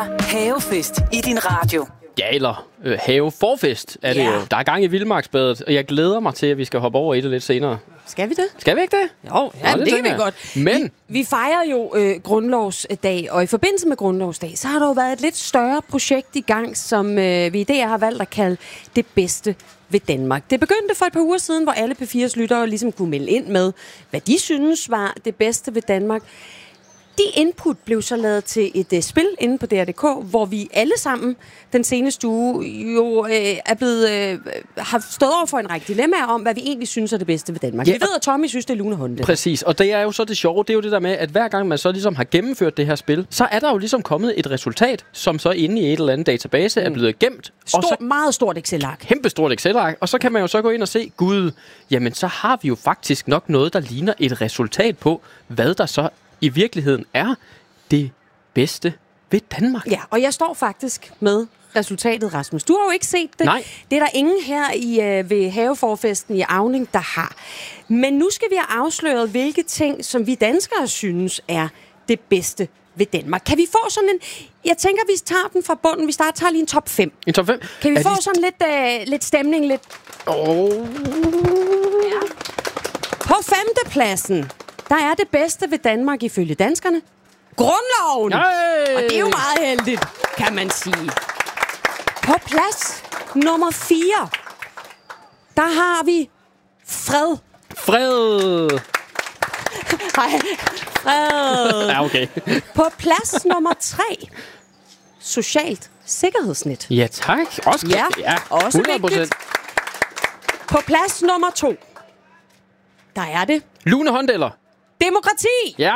Havefest i din radio. Ja, eller haveforfest er det jo. Der er gang i Vildmarksbadet, og jeg glæder mig til, at vi skal hoppe over i det lidt senere. Skal vi det? Skal vi ikke det? Jo, ja, det kan vi godt. Men Vi fejrer jo grundlovsdag, og i forbindelse med grundlovsdag, så har der jo været et lidt større projekt i gang, som vi i DR har valgt at kalde det bedste ved Danmark. Det begyndte for et par uger siden, hvor alle P4's lyttere ligesom kunne melde ind med, hvad de synes var det bedste ved Danmark. De input blev så lavet til et spil inde på DR.dk, hvor vi alle sammen den seneste uge jo er blevet, har stået over for en række dilemmaer om, hvad vi egentlig synes er det bedste ved Danmark. Ja, vi ved, at Tommy synes, det er lunehåndte. Præcis, og det er jo så det sjove, det er jo det der med, at hver gang man så ligesom har gennemført det her spil, så er der jo ligesom kommet et resultat, som så inde i et eller andet database er blevet gemt. Meget stort Excel-ark. Kæmpestort Excel-ark, og så kan man jo så gå ind og se, gud, jamen så har vi jo faktisk nok noget, der ligner et resultat på, hvad der så i virkeligheden er det bedste ved Danmark. Ja, og jeg står faktisk med resultatet, Rasmus. Du har jo ikke set det. Nej. Det er der ingen her ved haveforfesten i Auning, der har. Men nu skal vi have afsløret, hvilke ting, som vi danskere synes er det bedste ved Danmark. Kan vi få sådan en... Jeg tænker, vi tager den fra bunden. Vi tager lige en top 5. En top 5? Kan vi få sådan lidt stemning? Lidt... Ja. På 5. pladsen, der er det bedste ved Danmark ifølge danskerne Grundloven! Hey! Og det er jo meget heldigt, kan man sige. På plads nummer 4, der har vi fred. Fred! Nej, fred. Ja, okay. På plads nummer 3, socialt sikkerhedsnet. Ja, tak. Også, Ja, også 100%. vigtigt. På plads nummer 2, der er det Lunehånddeller. demokrati. Ja!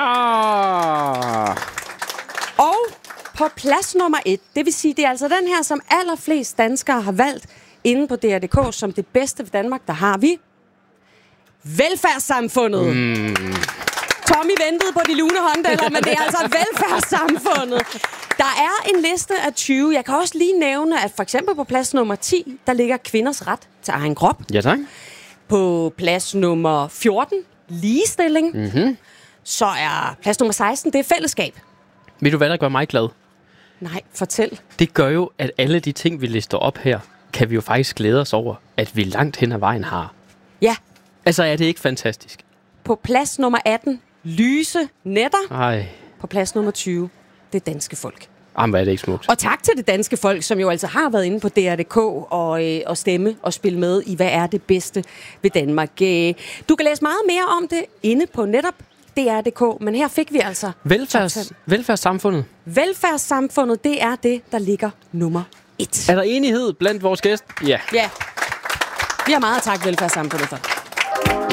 Og på plads nummer 1, det vil sige, det er altså den her, som allerflest danskere har valgt inde på DR.dk som det bedste ved Danmark, der har vi velfærdssamfundet. Tommy ventede på de lune hånddeller, men det er altså velfærdssamfundet. Der er en liste af 20. Jeg kan også lige nævne, at for eksempel på plads nummer 10, der ligger kvinders ret til egen krop. Ja, tak. På plads nummer 14, ligestilling. Så er plads nummer 16, det er fællesskab. Ved du, hvad der gør mig glad? Nej, fortæl. Det gør jo, at alle de ting, vi lister op her, kan vi jo faktisk glæde os over, at vi langt hen ad vejen har. Ja. Altså, er det ikke fantastisk? På plads nummer 18, lyse netter. Ej. På plads nummer 20, det danske folk. Jamen, hvad er det ikke smukt? Og tak til det danske folk, som jo altså har været inde på DR.dk og stemme og spille med i, hvad er det bedste ved Danmark. Du kan læse meget mere om det inde på netop DR.dk, men her fik vi altså... Velfærdssamfundet. Velfærdssamfundet, det er det, der ligger nummer 1. Er der enighed blandt vores gæster? Ja. Ja. Vi har meget at takke velfærdssamfundet for.